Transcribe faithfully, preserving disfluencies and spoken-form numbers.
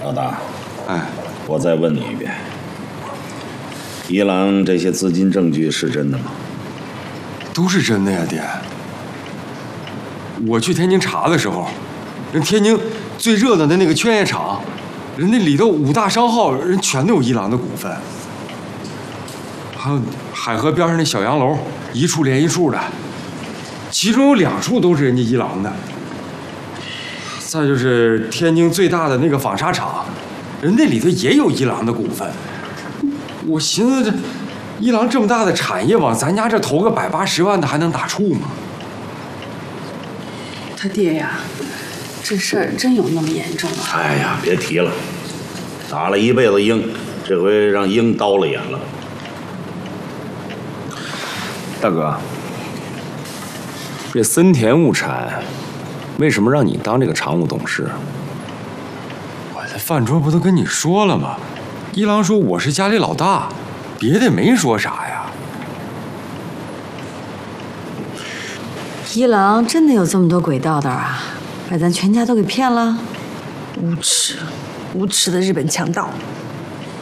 老大， 哎， 我再问你一遍，伊朗这些资金证据是真的吗？ 都是真的呀，爹。我去天津查的时候，人天津最热闹的那个劝业场，人那里头五大商号人全都有伊朗的股份，还有海河边上那小洋楼，一处连一处的，其中有两处都是人家伊朗的。再就是天津最大的那个纺纱厂，人那里头也有伊朗的股份。我寻思这伊朗这么大的产业，往咱家这投个百八十万的，还能打怵吗？ 他爹呀，这事儿真有那么严重啊？ 哎呀，别提了，打了一辈子鹰，这回让鹰刀了眼了。 大哥，这森田物产为什么让你当这个常务董事？ 我在饭桌不都跟你说了吗？一郎说我是家里老大，别的没说啥呀。 一郎真的有这么多鬼道道啊，把咱全家都给骗了？ 无耻，无耻的日本强盗！